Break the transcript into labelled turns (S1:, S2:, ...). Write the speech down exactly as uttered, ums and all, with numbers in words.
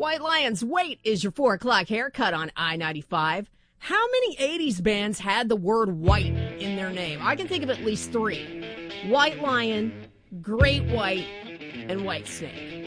S1: White Lions, wait is your four o'clock haircut on I ninety-five. How many eighties bands had the word white in their name? I can think of at least three. White Lion, Great White, and White Snake.